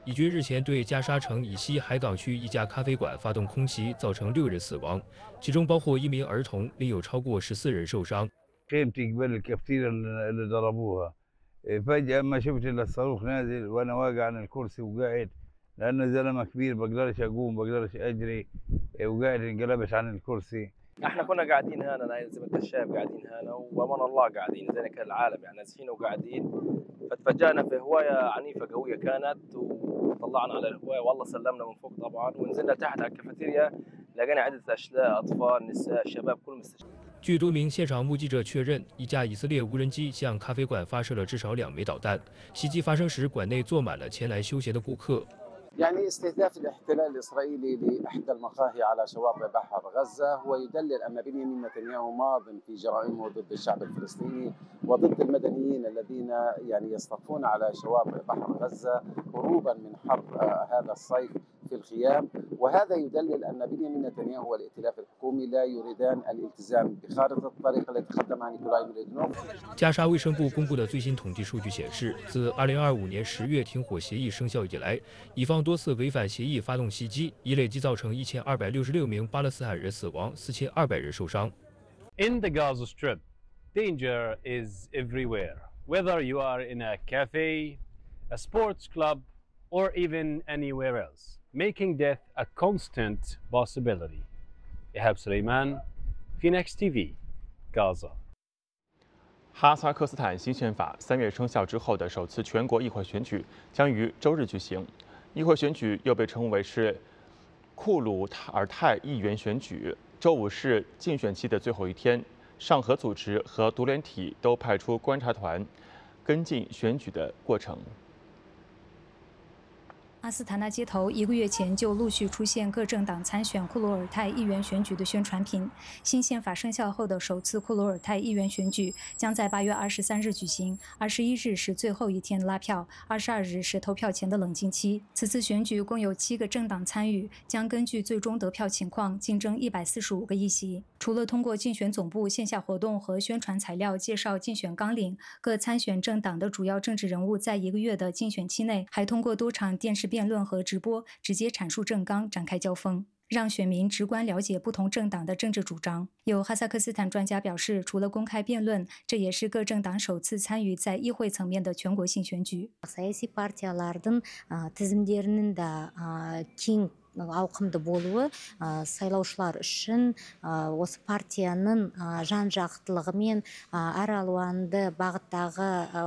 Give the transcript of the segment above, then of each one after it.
以军日前对加沙城以西海港区一家咖啡馆发动空袭，造成6人死亡，其中包括1名儿童，另有超过14人受伤。 قيمتي جبال الكافتيريا اللي ضربوها فجأة ما شفت إلا الصاروخ نازل وأنا واقع على الكرسي وقاعد لأن زلمة كبير بقدرش أقوم بقدرش أجري وقاعد انقلبت عن الكرسي. احنا كنا قاعدين هنا زي ما انت شايف قاعدين هنا وامان الله قاعدين زي كالعالم يعني نازحين وقاعدين فتفاجأنا في هواية عنيفة قوية كانت وطلعنا على الهواية والله سلمنا من فوق طبعا ونزلنا تحت على الكافيتيريا لقينا عدة أشلاء أطفال نساء شباب كل مستشفى。 据多名现场目击者确认，一架以色列无人机向咖啡馆发射了至少2枚导弹。袭击发生时，馆内坐满了前来休闲的顾客。 يعني استهداف الاحتلال الإسرائيلي لإحدى المقاهي على شواطئ بحر غزة هو يدلل أن بنيامين نتنياهو ماض في جرائمه ضد الشعب الفلسطيني وضد المدنيين الذين يعني يصطفون على شواطئ بحر غزة هروبا من حر هذا الصيف في الخيام وهذا يدلل أن بنيامين نتنياهو والائتلاف الحكومي لا يريدان الالتزام بخارطة الطريق التي قدمها نيكولاي ميليدنوف。 加沙卫生部公布的最新统计数据显示，自2025年10月停火协议生效以来，以方多次违反协议发动袭击，已累计造成1266名巴勒斯坦人死亡，4200人受伤。 In the Gaza Strip, danger is everywhere. Whether you are in a cafe, a sports club, or even anywhere else, making death a constant possibility. Ihab Suleiman, Phoenix TV, Gaza. 哈萨克斯坦新宪法3月生效之后的首次全国议会选举将于周日举行。议会选举又被称为是库鲁尔泰议员选举。周五是竞选期的最后一天，上合组织和独联体都派出观察团跟进选举的过程。 阿斯塔纳街头1个月前就陆续出现各政党参选库鲁尔泰议员选举的宣传品。新宪法生效后的首次库鲁尔泰议员选举将在8月23日举行，21日是最后一天拉票，22日是投票前的冷静期。此次选举共有7个政党参与，将根据最终得票情况竞争145个议席。除了通过竞选总部线下活动和宣传材料介绍竞选纲领，各参选政党的主要政治人物在1个月的竞选期内，还通过多场电视辩论和直播直接阐述政纲，展开交锋，让选民直观了解不同政党的政治主张。有哈萨克斯坦专家表示，除了公开辩论，这也是各政党首次参与在议会层面的全国性选举。 саяси партиялардың тізімдерінің де кең ауқымды болуы сайлаушылар үшін осы партияның жан-жақтылығы мен әралуанды бағыттағы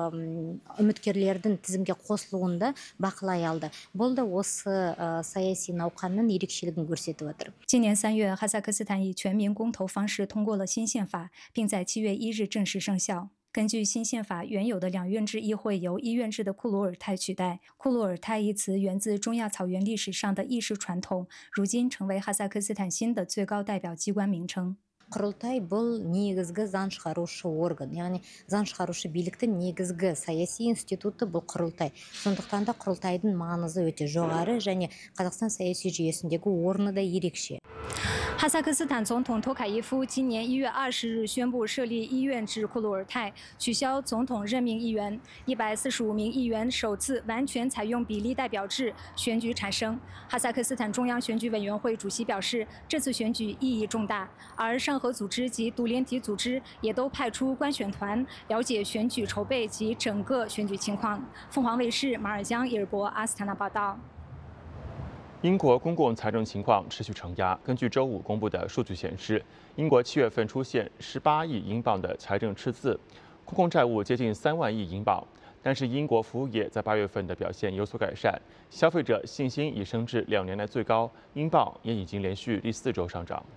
үміткерлердің тізімге қосылуында бақылай алды. Бұл да осы саяси науқанның ерекшелігін көрсетіп отыр. 今年3月，哈萨克斯坦以全民公投方式通过了新宪法，并在7月1日正式生效。根据新宪法，原有的2院制议会由1院制的库鲁尔泰取代。库鲁尔泰一词源自中亚草原历史上的议事传统，如今成为哈萨克斯坦新的最高代表机关名称。 құрылтай бұл негізгі заң шығарушы орган, яғни заң шығарушы биліктің негізгі саяси институты бұл құрылтай. Сондықтан да құрылтайдың маңызы өте жоғары және Қазақстан саяси жүйесіндегі орны да ерекше. 哈萨克斯坦总统托卡耶夫今年1月20日宣布设立1院制库鲁尔泰，取消总统任命议员，145名议员首次完全采用比例代表制选举产生。哈萨克斯坦中央选举委员会主席表示，这次选举意义重大，而上合组织及独联体组织也都派出观选团了解选举筹备及整个选举情况。凤凰卫视马尔江、伊尔博阿斯塔纳报道。 英国公共财政情况持续承压。根据周五公布的数据显示，英国7月份出现18亿英镑的财政赤字，公共债务接近3万亿英镑。但是英国服务业在8月份的表现有所改善，消费者信心已升至2年来最高，英镑也已经连续第4周上涨。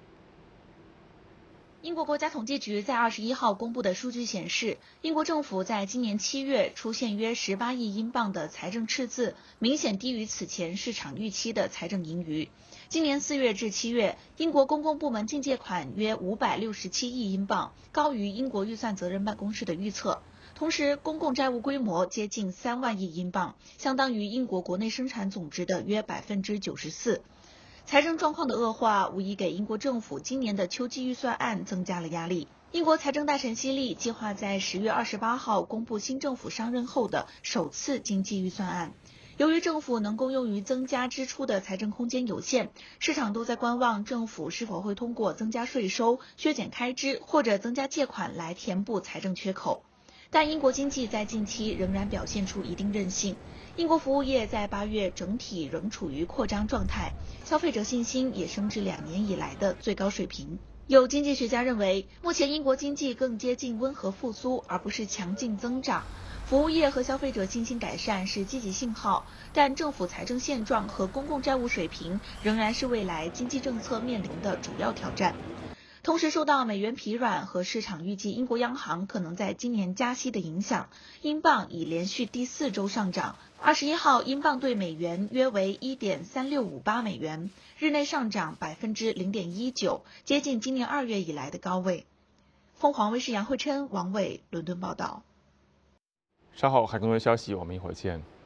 英国国家统计局在21号公布的数据显示，英国政府在今年7月出现约18亿英镑的财政赤字，明显低于此前市场预期的财政盈余。今年4月至7月，英国公共部门净借款约567亿英镑，高于英国预算责任办公室的预测。同时，公共债务规模接近3万亿英镑，相当于英国国内生产总值的约94%。财政状况的恶化无疑给英国政府今年的秋季预算案增加了压力。英国财政大臣希利计划在10月28号公布新政府上任后的首次经济预算案。 由于政府能够用于增加支出的财政空间有限，市场都在观望政府是否会通过增加税收、削减开支或者增加借款来填补财政缺口。但英国经济在近期仍然表现出一定韧性。英国服务业在8月整体仍处于扩张状态，消费者信心也升至2年以来的最高水平。有经济学家认为，目前英国经济更接近温和复苏，而不是强劲增长。服务业和消费者信心改善是积极信号，但政府财政现状和公共债务水平仍然是未来经济政策面临的主要挑战。同时，受到美元疲软和市场预计英国央行可能在今年加息的影响，英镑已连续第4周上涨。21号，英镑对美元约为 1.3658 美元，日内上涨 0.19%， 接近今年2月以来的高位。凤凰卫视杨慧琛、王伟伦敦报道。 稍后还有更多消息，我们一会儿见。